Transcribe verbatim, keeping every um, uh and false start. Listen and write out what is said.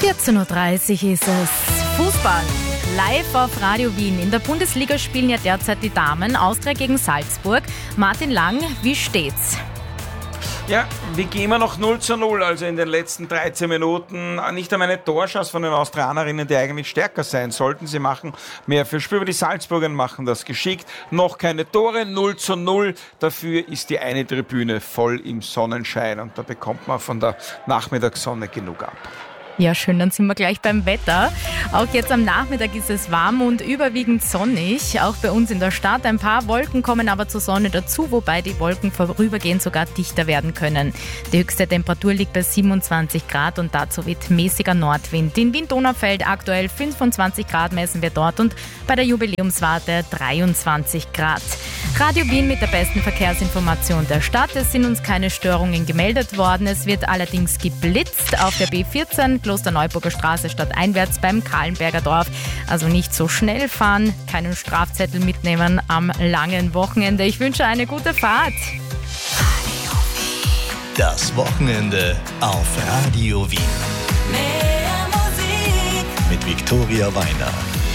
vierzehn Uhr dreißig ist es. Fußball. Live auf Radio Wien. In der Bundesliga spielen ja derzeit die Damen. Austria gegen Salzburg. Martin Lang, wie steht's? Ja, wie gehen wir noch null zu null, also in den letzten dreizehn Minuten. Nicht einmal eine Torchance von den Austrianerinnen, die eigentlich stärker sein sollten. Sie machen mehr für Spiel, aber die Salzburger machen das geschickt. Noch keine Tore, null zu null. Dafür ist die eine Tribüne voll im Sonnenschein und da bekommt man von der Nachmittagssonne genug ab. Ja, schön, dann sind wir gleich beim Wetter. Auch jetzt am Nachmittag ist es warm und überwiegend sonnig. Auch bei uns in der Stadt. Ein paar Wolken kommen aber zur Sonne dazu, wobei die Wolken vorübergehend sogar dichter werden können. Die höchste Temperatur liegt bei siebenundzwanzig Grad und dazu weht mäßiger Nordwind. In Wien-Donaufeld aktuell fünfundzwanzig Grad messen wir dort und bei der Jubiläumswarte dreiundzwanzig Grad. Radio Wien mit der besten Verkehrsinformation der Stadt. Es sind uns keine Störungen gemeldet worden. Es wird allerdings geblitzt auf der B vierzehn. Klosterneuburger Straße stadteinwärts beim Kahlenberger Dorf. Also nicht so schnell fahren, keinen Strafzettel mitnehmen am langen Wochenende. Ich wünsche eine gute Fahrt. Das Wochenende auf Radio Wien. Mehr Musik mit Viktoria Weiner.